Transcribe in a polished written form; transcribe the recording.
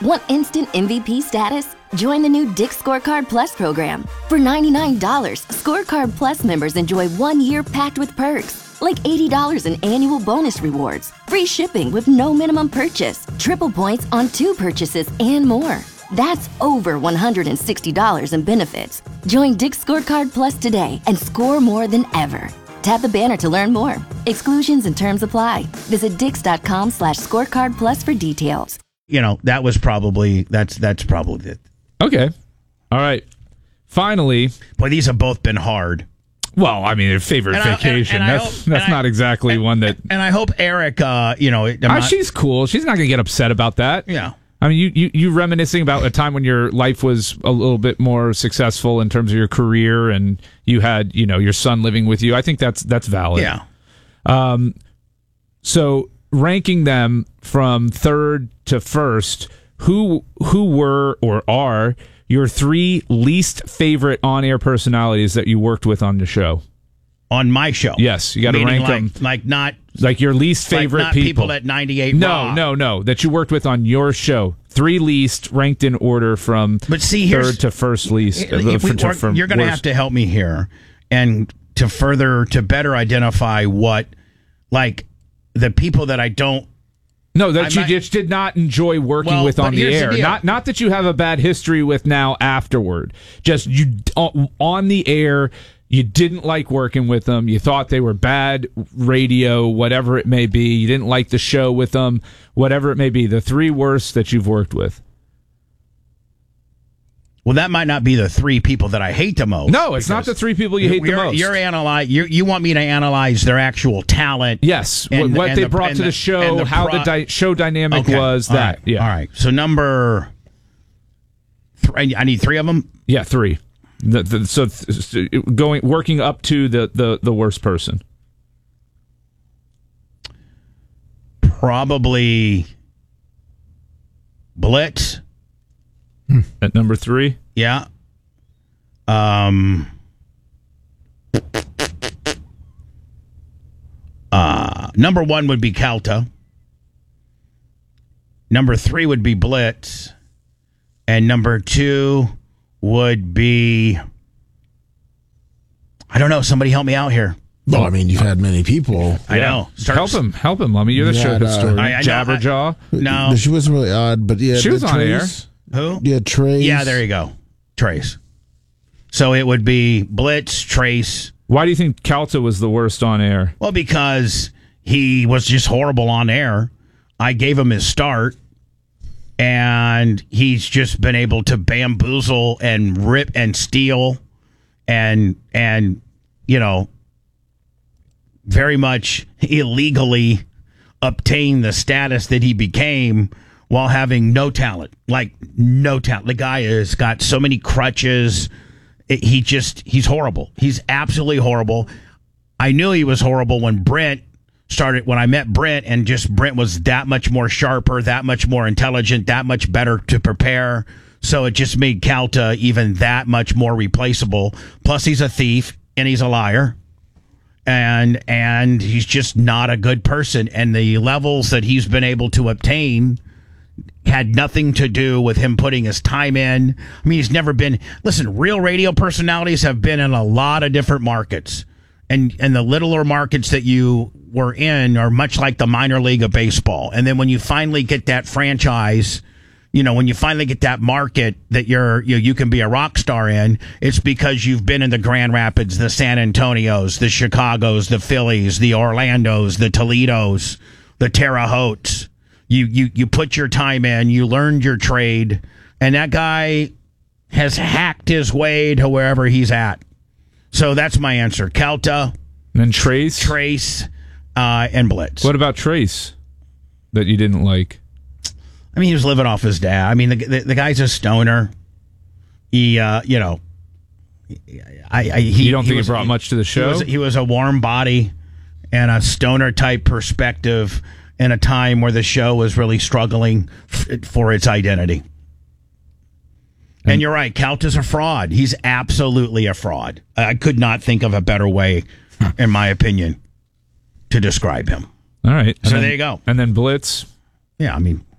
Want instant MVP status? Join the new Dick's Scorecard Plus program. For $99, Scorecard Plus members enjoy 1 year packed with perks, like $80 in annual bonus rewards, free shipping with no minimum purchase, triple points on 2 purchases, and more. That's over $160 in benefits. Join Dick's Scorecard Plus today and score more than ever. Tap the banner to learn more. Exclusions and terms apply. Visit dix.com/scorecard plus for details. That was probably, that's probably it. Okay. All right. Finally. Boy, these have both been hard. Well, I mean, favorite vacation. That's not exactly one that. And I hope Eric, she's cool. She's not going to get upset about that. Yeah. I mean, you reminiscing about a time when your life was a little bit more successful in terms of your career, and you had, your son living with you. I think that's valid. Yeah. So ranking them from third to first, who were or are your 3 least favorite on-air personalities that you worked with on the show? On my show? Yes, you got to rank them. Like your least favorite not people at 98 Raw. No, that you worked with on your show. 3 least, ranked in order from third to first least. You're going to have to help me here, and to better identify what, the people that I don't. No, that you just did not enjoy working with on the air. Not that you have a bad history with now afterward. Just you on the air. You didn't like working with them. You thought they were bad radio, whatever it may be. You didn't like the show with them, whatever it may be. The 3 worst that you've worked with. Well, that might not be the 3 people that I hate the most. No, it's not the 3 people you hate the most. You want me to analyze their actual talent. Yes, what they brought to the show, how the show dynamic was. All right. All right. So number 3, I need 3 of them? Yeah, 3. Working up to the worst person. Probably Blitz. At number 3? Yeah. Number 1 would be Calta. Number 3 would be Blitz. And number 2 would be, I don't know, somebody help me out here. Well, I mean, you've had many people. I know. Help him. Lummy, you're the show historian. Jabberjaw? No. She wasn't really odd, but yeah. She was on air. Who? Yeah, Trace. Yeah, there you go. Trace. So it would be Blitz, Trace. Why do you think Calta was the worst on air? Well, because he was just horrible on air. I gave him his start, and he's just been able to bamboozle and rip and steal and very much illegally obtain the status that he became while having no talent. No talent. The guy has got so many crutches. He's horrible. He's absolutely horrible. I knew he was horrible when I met Brent, and just Brent was that much more sharper, that much more intelligent, that much better to prepare. So it just made Calta even that much more replaceable. Plus, he's a thief and he's a liar. And he's just not a good person. And the levels that he's been able to obtain had nothing to do with him putting his time in. I mean, he's never been... Listen, real radio personalities have been in a lot of different markets. And the littler markets that you were in are much like the minor league of baseball. And then when you finally get that franchise... when you finally get that market that you can be a rock star in, it's because you've been in the Grand Rapids, the San Antonios, the Chicagos, the Phillies, the Orlandos, the Toledos, the Terre Hautes. You put your time in, you learned your trade, and that guy has hacked his way to wherever he's at. So that's my answer. Calta. And Trace. And Blitz. What about Trace that you didn't like? I mean, he was living off his dad. I mean, the guy's a stoner. He, you don't think he brought much to the show? He was a warm body and a stoner type perspective in a time where the show was really struggling for its identity. And you're right, Calta's a fraud. He's absolutely a fraud. I could not think of a better way, in my opinion, to describe him. All right. So there you go. And then Blitz. Yeah, I mean,